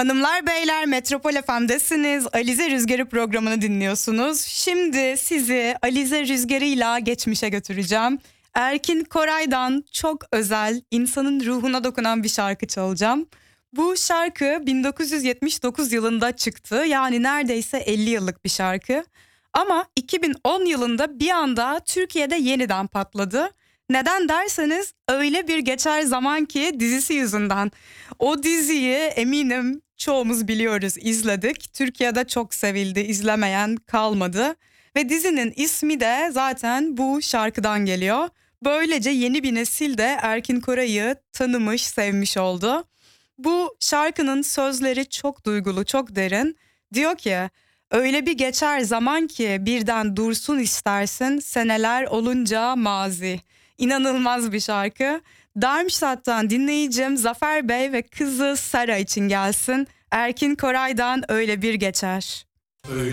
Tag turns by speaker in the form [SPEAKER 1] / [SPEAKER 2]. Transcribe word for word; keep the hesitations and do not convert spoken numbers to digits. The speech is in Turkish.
[SPEAKER 1] Hanımlar beyler, Metropol F M'desiniz. Alize Rüzgarı programını dinliyorsunuz. Şimdi sizi Alize Rüzgarı'yla geçmişe götüreceğim. Erkin Koray'dan çok özel, insanın ruhuna dokunan bir şarkı çalacağım. Bu şarkı bin dokuz yüz yetmiş dokuz yılında çıktı. Yani neredeyse elli yıllık bir şarkı. Ama iki bin on yılında bir anda Türkiye'de yeniden patladı. Neden derseniz öyle bir geçer zaman ki dizisi yüzünden. O diziyi eminim çoğumuz biliyoruz, izledik. Türkiye'de çok sevildi, izlemeyen kalmadı. Ve dizinin ismi de zaten bu şarkıdan geliyor. Böylece yeni bir nesil de Erkin Koray'ı tanımış, sevmiş oldu. Bu şarkının sözleri çok duygulu, çok derin. Diyor ki, öyle bir geçer zaman ki birden dursun istersin, seneler olunca mazi. İnanılmaz bir şarkı. Darmstadt'tan dinleyicim Zafer Bey ve kızı Sara için gelsin. Erkin Koray'dan öyle bir geçer.
[SPEAKER 2] Öyle